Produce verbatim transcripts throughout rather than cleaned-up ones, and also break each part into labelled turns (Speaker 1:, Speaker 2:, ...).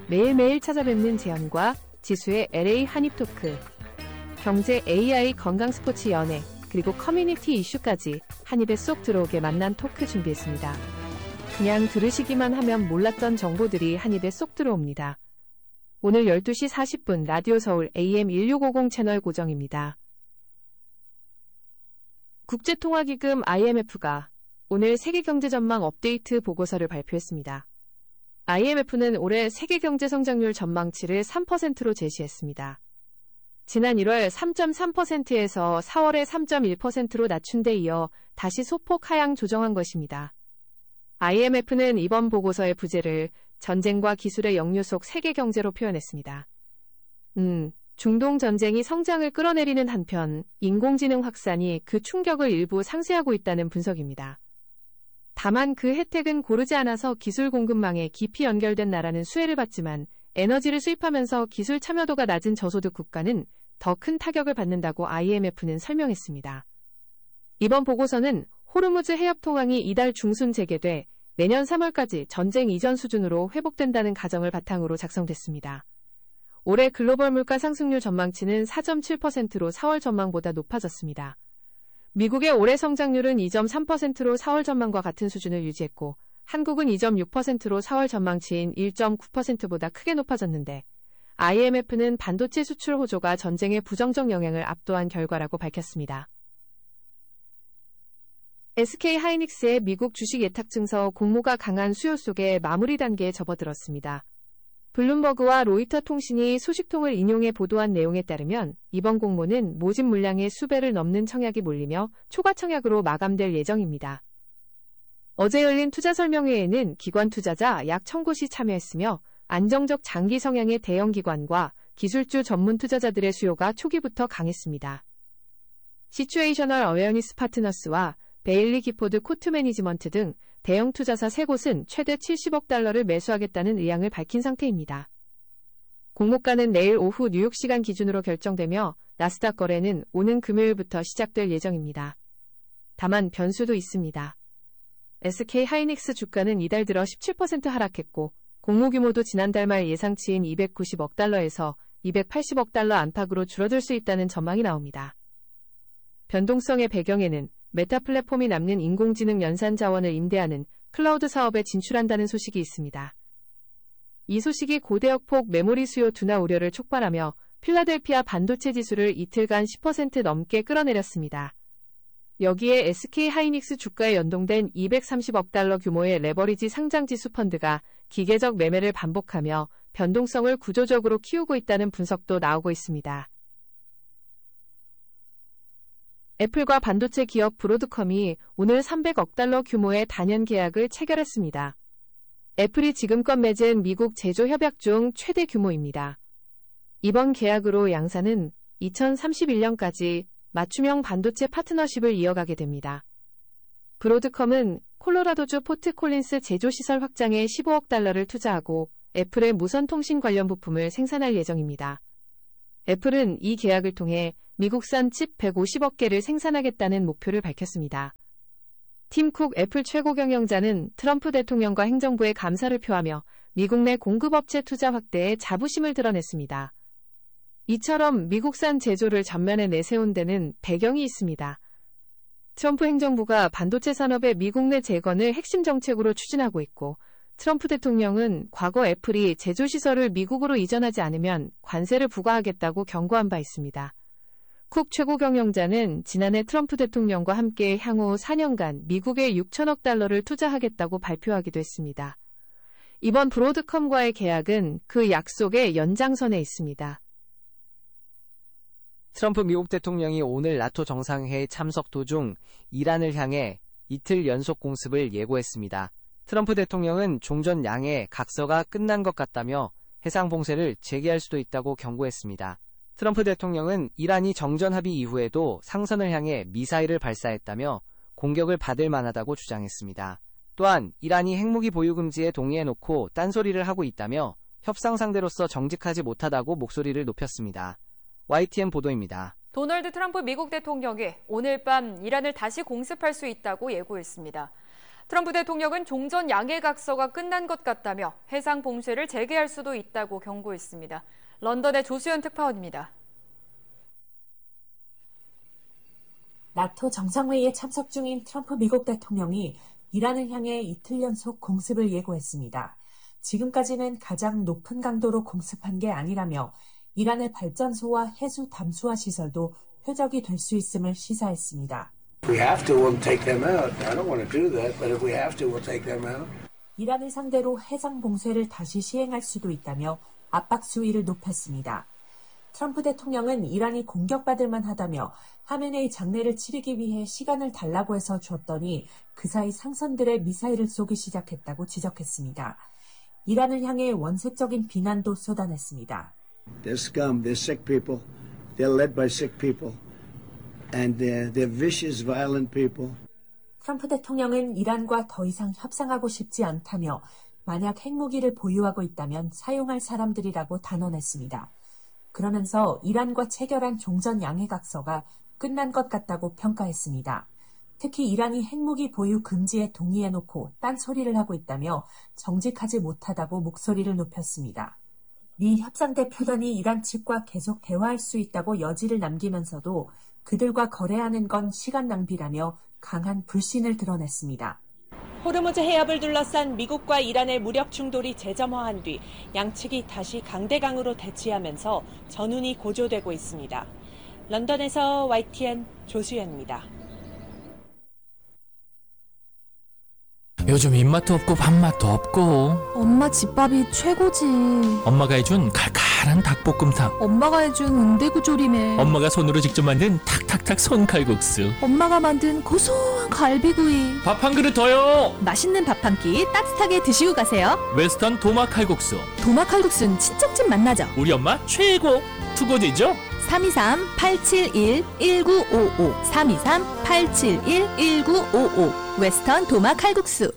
Speaker 1: 매일매일 찾아뵙는 재현과 지수의 엘에이 한입토크, 경제, 에이아이, 건강, 스포츠, 연애, 그리고 커뮤니티 이슈까지 한입에 쏙 들어오게 만난 토크 준비했습니다. 그냥 들으시기만 하면 몰랐던 정보들이 한입에 쏙 들어옵니다. 오늘 열두 시 사십 분 라디오 서울 에이엠 천육백오십 채널 고정입니다. 국제통화기금 아이엠에프가 오늘 세계경제전망 업데이트 보고서를 발표했습니다. 아이엠에프는 올해 세계경제 성장률 전망치를 삼 퍼센트로 제시했습니다. 지난 일월 삼 점 삼 퍼센트에서 사월에 삼 점 일 퍼센트로 낮춘 데 이어 다시 소폭 하향 조정한 것입니다. 아이엠에프는 이번 보고서의 부재를 전쟁과 기술의 역류 속 세계 경제로 표현했습니다. 음, 중동 전쟁이 성장을 끌어내리는 한편 인공지능 확산이 그 충격을 일부 상쇄하고 있다는 분석입니다. 다만 그 혜택은 고르지 않아서 기술 공급망에 깊이 연결된 나라는 수혜를 받지만 에너지를 수입하면서 기술 참여도가 낮은 저소득 국가는 더 큰 타격을 받는다고 아이엠에프는 설명했습니다. 이번 보고서는 호르무즈 해협 통항이 이달 중순 재개돼 내년 삼월까지 전쟁 이전 수준으로 회복된다는 가정을 바탕으로 작성됐습니다. 올해 글로벌 물가 상승률 전망치는 사 점 칠 퍼센트로 사월 전망보다 높아졌습니다. 미국의 올해 성장률은 이 점 삼 퍼센트로 사월 전망과 같은 수준을 유지했고 한국은 이 점 육 퍼센트로 사월 전망치인 일 점 구 퍼센트보다 크게 높아졌는데 아이엠에프는 반도체 수출 호조가 전쟁의 부정적 영향을 압도한 결과라고 밝혔습니다. 에스케이하이닉스의 미국 주식 예탁 증서 공모가 강한 수요 속에 마무리 단계에 접어들었습니다. 블룸버그와 로이터 통신이 소식통을 인용해 보도한 내용에 따르면 이번 공모는 모집 물량의 수배를 넘는 청약이 몰리며 초과 청약으로 마감될 예정입니다. 어제 열린 투자 설명회에는 기관 투자자 약 천 곳이 참여했으며 안정적 장기 성향의 대형 기관과 기술주 전문 투자자들의 수요가 초기부터 강했습니다. 시츄에이셔널 어웨어니스 파트너스와 베일리 기포드 코트 매니지먼트 등 대형 투자사 세 곳은 최대 칠십억 달러를 매수하겠다는 의향을 밝힌 상태입니다. 공모가는 내일 오후 뉴욕 시간 기준으로 결정되며 나스닥 거래는 오는 금요일부터 시작될 예정입니다. 다만 변수도 있습니다. 에스케이하이닉스 주가는 이달 들어 십칠 퍼센트 하락했고 공모 규모도 지난달 말 예상치인 이백구십억 달러에서 이백팔십억 달러 안팎으로 줄어들 수 있다는 전망이 나옵니다. 변동성의 배경에는 메타 플랫폼이 남는 인공지능 연산 자원을 임대하는 클라우드 사업에 진출한다는 소식이 있습니다. 이 소식이 고대역폭 메모리 수요 둔화 우려를 촉발하며 필라델피아 반도체 지수를 이틀간 십 퍼센트 넘게 끌어내렸습니다. 여기에 에스케이하이닉스 주가에 연동된 이백삼십억 달러 규모의 레버리지 상장지수 펀드가 기계적 매매를 반복하며 변동성을 구조적으로 키우고 있다는 분석도 나오고 있습니다. 애플과 반도체 기업 브로드컴이 오늘 삼백억 달러 규모의 단연 계약을 체결했습니다. 애플이 지금껏 맺은 미국 제조 협약 중 최대 규모입니다. 이번 계약으로 양사는 이천삼십일 년까지 맞춤형 반도체 파트너십을 이어가게 됩니다. 브로드컴은 콜로라도주 포트 콜린스 제조시설 확장에 십오억 달러를 투자하고 애플의 무선 통신 관련 부품을 생산할 예정입니다. 애플은 이 계약을 통해 미국산 칩 백오십억 개를 생산하겠다는 목표를 밝혔습니다. 팀 쿡 애플 최고 경영자는 트럼프 대통령과 행정부에 감사를 표하며 미국 내 공급업체 투자 확대에 자부심을 드러냈습니다. 이처럼 미국산 제조를 전면에 내세운 데는 배경이 있습니다. 트럼프 행정부가 반도체 산업의 미국 내 재건을 핵심 정책으로 추진하고 있고 트럼프 대통령은 과거 애플이 제조시설을 미국으로 이전하지 않으면 관세를 부과하겠다고 경고한 바 있습니다. 쿡 최고 경영자는 지난해 트럼프 대통령과 함께 향후 사 년간 미국에 육천억 달러를 투자하겠다고 발표하기도 했습니다. 이번 브로드컴과의 계약은 그 약속의 연장선에 있습니다.
Speaker 2: 트럼프 미국 대통령이 오늘 나토 정상회의 참석 도중 이란을 향해 이틀 연속 공습을 예고했습니다. 트럼프 대통령은 종전 양해 각서가 끝난 것 같다며 해상 봉쇄를 재개할 수도 있다고 경고했습니다. 트럼프 대통령은 이란이 정전 합의 이후에도 상선을 향해 미사일을 발사했다며 공격을 받을 만하다고 주장했습니다. 또한 이란이 핵무기 보유 금지에 동의해놓고 딴소리를 하고 있다며 협상 상대로서 정직하지 못하다고 목소리를 높였습니다. 와이티엔 보도입니다.
Speaker 3: 도널드 트럼프 미국 대통령이 오늘 밤 이란을 다시 공습할 수 있다고 예고했습니다. 트럼프 대통령은 종전 양해 각서가 끝난 것 같다며 해상 봉쇄를 재개할 수도 있다고 경고했습니다. 런던의 조수연 특파원입니다.
Speaker 4: 나토 정상회의에 참석 중인 트럼프 미국 대통령이 이란을 향해 이틀 연속 공습을 예고했습니다. 지금까지는 가장 높은 강도로 공습한 게 아니라며 이란의 발전소와 해수 담수화 시설도 표적이 될 수 있음을 시사했습니다.
Speaker 5: We have to, we'll take them out. I don't want to do that, but if we have to, we'll take them out.
Speaker 4: 이란을 상대로 해상 봉쇄를 다시 시행할 수도 있다며 압박 수위를 높였습니다. 트럼프 대통령은 이란이 공격받을 만하다며 하메네이 장례를 치르기 위해 시간을 달라고 해서 줬더니 그 사이 상선들의 미사일을 쏘기 시작했다고 지적했습니다. 이란을 향해 원색적인 비난도 쏟아냈습니다.
Speaker 5: They're scum. They're sick people. They're led by sick people. And they're, they're vicious, violent people.
Speaker 4: 트럼프 대통령은 이란과 더 이상 협상하고 싶지 않다며 만약 핵무기를 보유하고 있다면 사용할 사람들이라고 단언했습니다. 그러면서 이란과 체결한 종전 양해 각서가 끝난 것 같다고 평가했습니다. 특히 이란이 핵무기 보유 금지에 동의해놓고 딴소리를 하고 있다며 정직하지 못하다고 목소리를 높였습니다. 미 협상대 표단이 이란 측과 계속 대화할 수 있다고 여지를 남기면서도 그들과 거래하는 건 시간 낭비라며 강한 불신을 드러냈습니다.
Speaker 6: 호르무즈 해협을 둘러싼 미국과 이란의 무력 충돌이 재점화한 뒤 양측이 다시 강대강으로 대치하면서 전운이 고조되고 있습니다. 런던에서 와이티엔 조수연입니다.
Speaker 7: 요즘 입맛도 없고 밥맛도 없고
Speaker 8: 엄마 집밥이 최고지.
Speaker 7: 엄마가 해준 칼칼한 닭볶음탕,
Speaker 8: 엄마가 해준 은대구조림에
Speaker 7: 엄마가 손으로 직접 만든 탁탁탁 손칼국수,
Speaker 8: 엄마가 만든 고소한 갈비구이.
Speaker 7: 밥 한 그릇 더요.
Speaker 8: 맛있는 밥 한 끼 따뜻하게 드시고 가세요.
Speaker 7: 웨스턴 도마 칼국수.
Speaker 8: 도마 칼국수는 친척집 맛나죠.
Speaker 7: 우리 엄마 최고. 투고지죠?
Speaker 8: 삼이삼 팔칠일 일구오오 삼이삼 팔칠일 일구오오 웨스턴 도마 칼국수.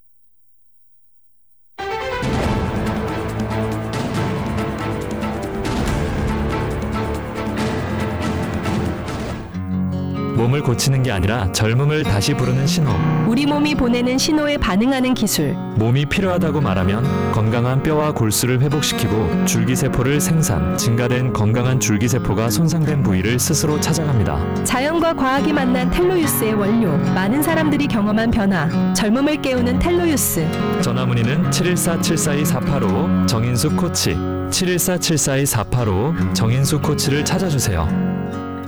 Speaker 9: 몸을 고치는 게 아니라 젊음을 다시 부르는 신호.
Speaker 10: 우리 몸이 보내는 신호에 반응하는 기술.
Speaker 9: 몸이 필요하다고 말하면 건강한 뼈와 골수를 회복시키고 줄기세포를 생산, 증가된 건강한 줄기세포가 손상된 부위를 스스로 찾아갑니다.
Speaker 10: 자연과 과학이 만난 텔로유스의 원료. 많은 사람들이 경험한 변화. 젊음을 깨우는 텔로유스.
Speaker 9: 전화문의는 칠일사 칠사이 사팔오 정인수 코치, 칠일사 칠사이 사팔오 정인수 코치를 찾아주세요.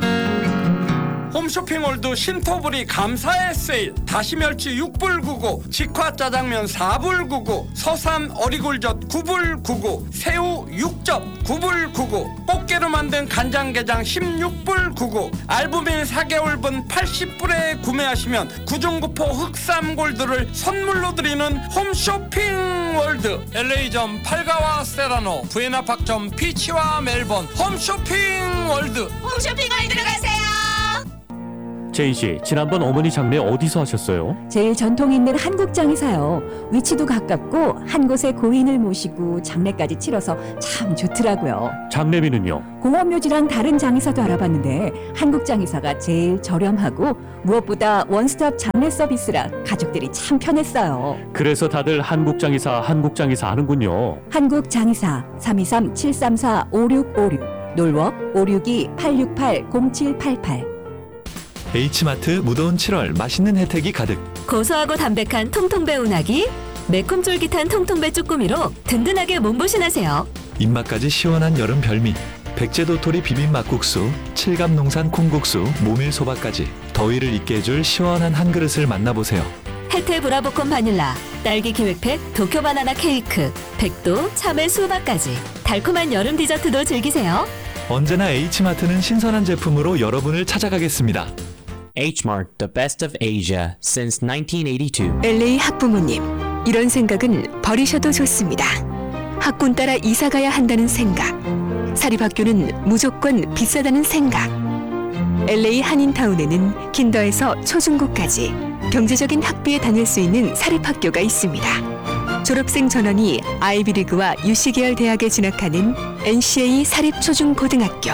Speaker 11: 홈쇼핑몰드 신토부리 감사의 세일. 다시멸치 육 불 구십구, 직화짜장면 사 불 구십구, 서삼 어리굴젓 구 불 구십구, 새우 육 접 구 불 구십구, 꽃게로 만든 간장게장 십육 불 구십구, 알부민 사 개월분 팔십 불에 구매하시면 구중구포 흑삼골드를 선물로 드리는 홈쇼핑월드. 엘에이점 팔가와 세라노, 부에나팍점 피치와 멜번. 홈쇼핑월드.
Speaker 12: 홈쇼핑월드로 가세요.
Speaker 13: 제인 씨, 지난번 어머니 장례 어디서 하셨어요?
Speaker 14: 제일 전통 있는 한국장에서요. 위치도 가깝고 한 곳에 고인을 모시고 장례까지 치러서 참 좋더라고요.
Speaker 13: 장례비는요?
Speaker 14: 공원묘지랑 다른 장의사도 알아봤는데 한국장의사가 제일 저렴하고 무엇보다 원스톱 장례 서비스라 가족들이 참 편했어요.
Speaker 13: 그래서 다들 한국장의사, 한국장의사 하는군요.
Speaker 14: 한국장의사 삼이삼 칠삼사 오육오육 놀워 오육이 팔육팔 공칠팔팔.
Speaker 9: H마트 무더운 칠월 맛있는 혜택이 가득.
Speaker 10: 고소하고 담백한 통통배 운하기, 매콤 쫄깃한 통통배 쭈꾸미로 든든하게 몸보신하세요.
Speaker 9: 입맛까지 시원한 여름 별미. 백제도토리 비빔 막국수, 칠갑농산 콩국수, 모밀소바까지 더위를 잊게 해줄 시원한 한 그릇을 만나보세요.
Speaker 10: 혜태 브라보콘 바닐라, 딸기 기획팩 도쿄 바나나 케이크, 백도 참외 수박까지 달콤한 여름 디저트도 즐기세요.
Speaker 9: 언제나 H마트는 신선한 제품으로 여러분을 찾아가겠습니다.
Speaker 15: Hmart, the best of Asia since nineteen eighty-two.
Speaker 16: 엘에이 학부모님, 이런 생각은 버리셔도 좋습니다. 학군 따라 이사가야 한다는 생각, 사립학교는 무조건 비싸다는 생각. 엘에이 한인타운에는 킨더에서 초중고까지 경제적인 학비에 다닐 수 있는 사립학교가 있습니다. 졸업생 전원이 아이비리그와 유씨 계열 대학에 진학하는 엔씨에이 사립초중고등학교.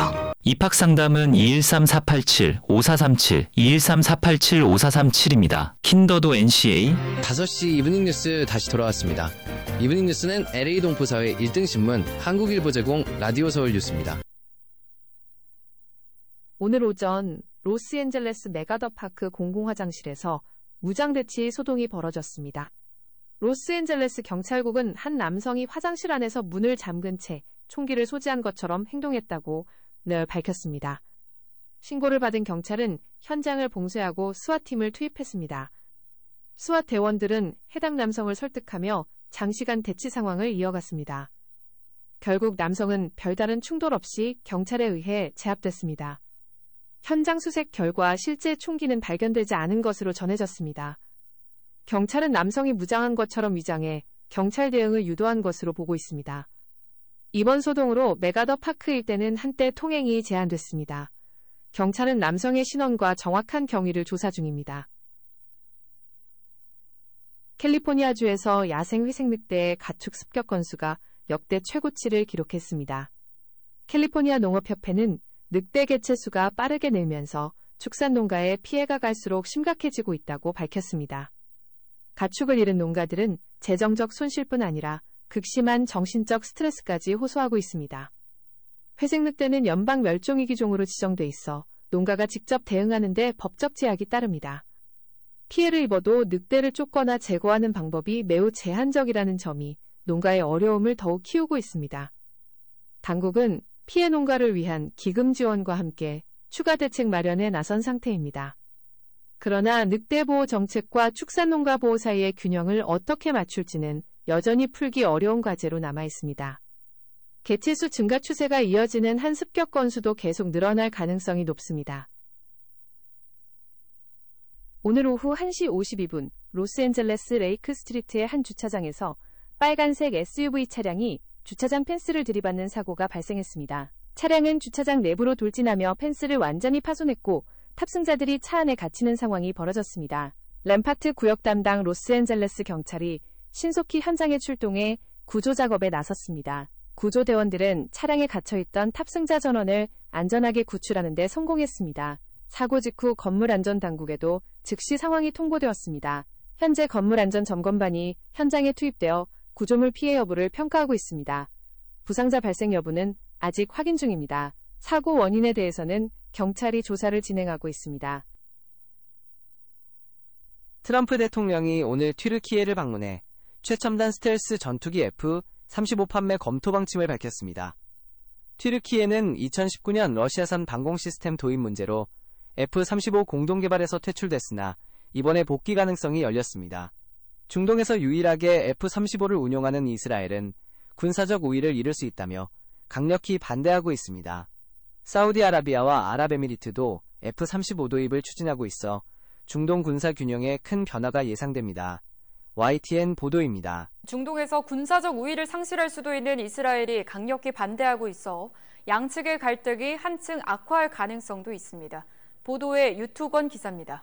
Speaker 9: 입학상담은 이일삼 사팔칠 오사삼칠, 이일삼 사팔칠 오사삼칠입니다. 킨더도 엔씨에이.
Speaker 2: 다섯 시 이브닝 뉴스 다시 돌아왔습니다. 이브닝 뉴스는 엘에이 동포사회 일 등 신문 한국일보 제공 라디오 서울 뉴스입니다.
Speaker 1: 오늘 오전 로스앤젤레스 메가더파크 공공화장실에서 무장대치 소동이 벌어졌습니다. 로스앤젤레스 경찰국은 한 남성이 화장실 안에서 문을 잠근 채 총기를 소지한 것처럼 행동했다고 늘 밝혔습니다. 신고를 받은 경찰은 현장을 봉쇄하고 스와팀을 투입했습니다. 스와 대원들은 해당 남성을 설득하며 장시간 대치 상황을 이어갔습니다. 결국 남성은 별다른 충돌 없이 경찰에 의해 제압됐습니다. 현장 수색 결과 실제 총기는 발견되지 않은 것으로 전해졌습니다. 경찰은 남성이 무장한 것처럼 위장해 경찰 대응을 유도한 것으로 보고 있습니다. 이번 소동으로 메가더 파크 일대는 한때 통행이 제한됐습니다. 경찰은 남성의 신원과 정확한 경위를 조사 중입니다. 캘리포니아주에서 야생 회색 늑대의 가축 습격 건수가 역대 최고치를 기록했습니다. 캘리포니아 농업협회는 늑대 개체 수가 빠르게 늘면서 축산 농가에 피해가 갈수록 심각해지고 있다고 밝혔습니다. 가축을 잃은 농가들은 재정적 손실뿐 아니라 극심한 정신적 스트레스까지 호소하고 있습니다. 회색 늑대는 연방 멸종위기종으로 지정돼 있어 농가가 직접 대응하는 데 법적 제약이 따릅니다. 피해를 입어도 늑대를 쫓거나 제거하는 방법이 매우 제한적이라는 점이 농가의 어려움을 더욱 키우고 있습니다. 당국은 피해 농가를 위한 기금 지원과 함께 추가 대책 마련에 나선 상태입니다. 그러나 늑대 보호 정책과 축산 농가 보호 사이의 균형을 어떻게 맞출지는 여전히 풀기 어려운 과제로 남아 있습니다. 개체수 증가 추세가 이어지는 한 습격 건수도 계속 늘어날 가능성이 높습니다. 오늘 오후 한 시 오십이 분 로스앤젤레스 레이크 스트리트의 한 주차장에서 빨간색 에스유브이 차량이 주차장 펜스를 들이받는 사고가 발생했습니다. 차량은 주차장 내부로 돌진하며 펜스를 완전히 파손했고 탑승자들이 차 안에 갇히는 상황이 벌어졌습니다. 램파트 구역 담당 로스앤젤레스 경찰이 신속히 현장에 출동해 구조 작업에 나섰습니다. 구조대원들은 차량에 갇혀있던 탑승자 전원을 안전하게 구출하는 데 성공했습니다. 사고 직후 건물안전당국에도 즉시 상황이 통보되었습니다. 현재 건물안전점검반이 현장에 투입되어 구조물 피해 여부를 평가하고 있습니다. 부상자 발생 여부는 아직 확인 중입니다. 사고 원인에 대해서는 경찰이 조사를 진행하고 있습니다.
Speaker 2: 트럼프 대통령이 오늘 튀르키예를 방문해 최첨단 스텔스 전투기 에프 삼십오 판매 검토 방침을 밝혔습니다. 튀르키예는 이천십구 년 러시아산 방공 시스템 도입 문제로 에프 삼십오 공동 개발에서 퇴출됐으나 이번에 복귀 가능성이 열렸습니다. 중동에서 유일하게 에프 삼십오를 운용하는 이스라엘은 군사적 우위를 잃을 수 있다며 강력히 반대하고 있습니다. 사우디아라비아와 아랍에미리트도 에프 삼십오 도입을 추진하고 있어 중동 군사 균형에 큰 변화가 예상됩니다. 와이티엔 보도입니다.
Speaker 3: 중동에서 군사적 우위를 상실할 수도 있는 이스라엘이 강력히 반대하고 있어 양측의 갈등이 한층 악화할 가능성도 있습니다. 보도에 유투건 기자입니다.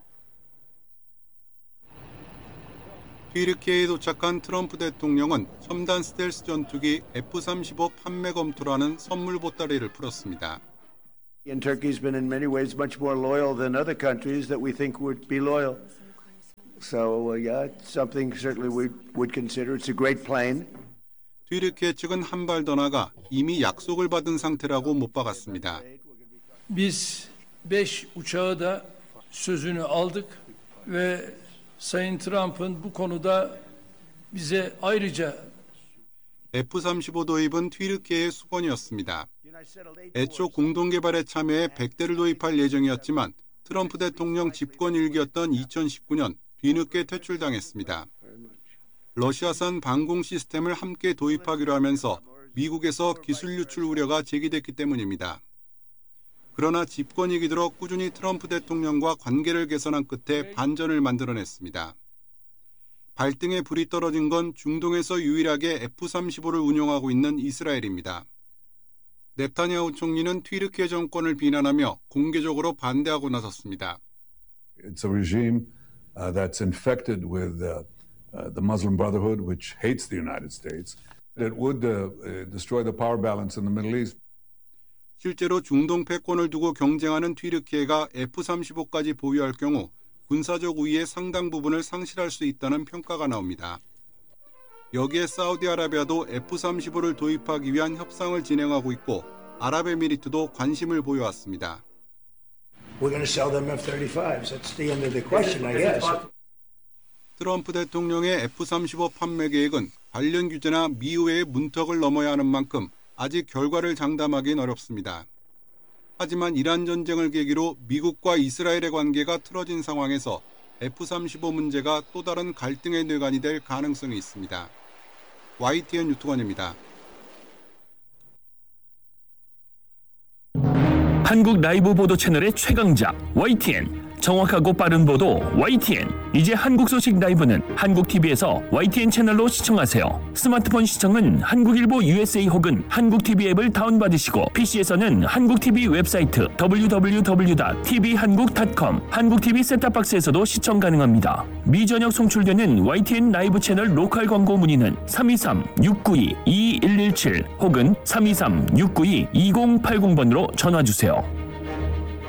Speaker 17: 튀르키예에 도착한 트럼프 대통령은 첨단 스텔스 전투기 에프 삼십오 판매 검토라는 선물 보따리를 풀었습니다.
Speaker 5: And Turkey's been in many ways much more loyal than other countries that we think would be loyal. So uh, yeah, it's something certainly we would consider. It's a great plane.
Speaker 17: 튀르키예 측은 한 발 더 나가 이미 약속을 받은 상태라고 못 박았습니다.
Speaker 18: Biz beş uçağı da sözünü aldık ve Sayın Trump'ın bu konuda bize ayrıca
Speaker 17: 에프 삼십오 도입은 튀르키예의 수건이었습니다. 애초 공동개발에 참여해 백 대를 도입할 예정이었지만 트럼프 대통령 집권 일기였던 이천십구 년 뒤늦게 퇴출당했습니다. 러시아산 방공 시스템을 함께 도입하기로 하면서 미국에서 기술 유출 우려가 제기됐기 때문입니다. 그러나 집권이기 들어 꾸준히 트럼프 대통령과 관계를 개선한 끝에 반전을 만들어냈습니다. 발등에 불이 떨어진 건 중동에서 유일하게 에프 삼십오를 운용하고 있는 이스라엘입니다. 네타냐후 총리는 튀르키예 정권을 비난하며 공개적으로 반대하고 나섰습니다.
Speaker 19: It's a regime uh, that's infected with uh, uh, the Muslim Brotherhood, which hates the United States. It would uh, destroy the power balance in the Middle East.
Speaker 17: 실제로 중동 패권을 두고 경쟁하는 튀르키예가 에프 삼십오까지 보유할 경우 군사적 우위의 상당 부분을 상실할 수 있다는 평가가 나옵니다. 여기에 사우디아라비아도 에프 삼십오를 도입하기 위한 협상을 진행하고 있고 아랍에미리트도 관심을 보여왔습니다.
Speaker 5: We're going to sell them 에프 삼십오s. That's the end of the question, I guess.
Speaker 17: 트럼프 대통령의 에프 삼십오 판매 계획은 관련 규제나 미의회의 문턱을 넘어야 하는 만큼 아직 결과를 장담하기는 어렵습니다. 하지만 이란 전쟁을 계기로 미국과 이스라엘의 관계가 틀어진 상황에서 에프 삼십오 문제가 또 다른 갈등의 뇌관이 될 가능성이 있습니다. 와이티엔 유튜관입니다.
Speaker 7: 한국 라이브 보도 채널의 최강자 와이티엔, 정확하고 빠른 보도 와이티엔. 이제 한국 소식 라이브는 한국티비에서 와이티엔 채널로 시청하세요. 스마트폰 시청은 한국일보 유에스에이 혹은 한국티비 앱을 다운받으시고 피시에서는 한국티비 웹사이트 더블유 더블유 더블유 닷 티비한국 닷 컴, 한국티비 셋탑박스에서도 시청 가능합니다. 미전역 송출되는 와이티엔 라이브 채널 로컬 광고 문의는 삼이삼 육구이 이일일칠 혹은 삼이삼 육구이 이공팔공 번으로 전화주세요.